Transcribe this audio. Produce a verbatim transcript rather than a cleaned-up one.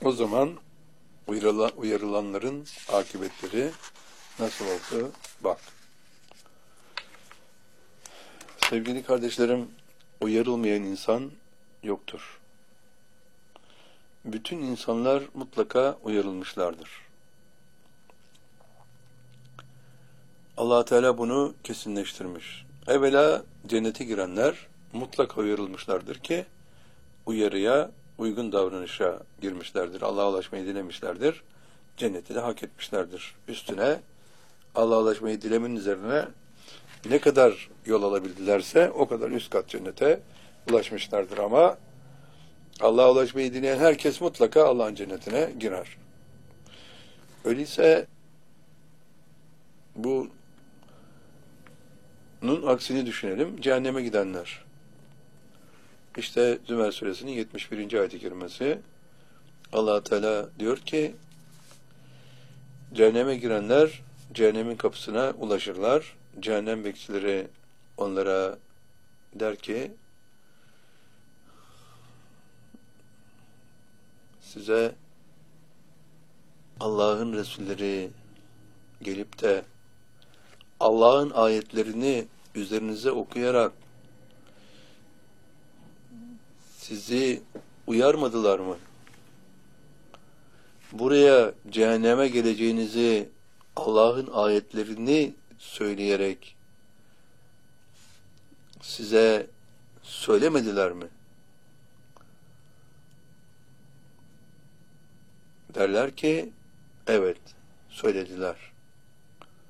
O zaman uyarıla, uyarılanların akıbetleri nasıl oldu? Bak. Sevgili kardeşlerim, uyarılmayan insan yoktur. Bütün insanlar mutlaka uyarılmışlardır. Allah Teala bunu kesinleştirmiş. Evvela cennete girenler mutlaka uyarılmışlardır ki uyarıya, uygun davranışa girmişlerdir. Allah'a ulaşmayı dilemişlerdir. Cenneti de hak etmişlerdir. Üstüne Allah'a ulaşmayı dilemenin üzerine ne kadar yol alabildilerse o kadar üst kat cennete ulaşmışlardır. Ama Allah'a ulaşmayı dileyen herkes mutlaka Allah'ın cennetine girer. Öyleyse bunun aksini düşünelim. Cehenneme gidenler. İşte Zümer suresinin yetmiş birinci ayet-i kerimesi. Allah Teala diyor ki cehenneme girenler cehennemin kapısına ulaşırlar. Cehennem bekçileri onlara der ki size Allah'ın Resulleri gelip de Allah'ın ayetlerini üzerinize okuyarak sizi uyarmadılar mı? Buraya cehenneme geleceğinizi Allah'ın ayetlerini söyleyerek size söylemediler mi? Derler ki evet söylediler.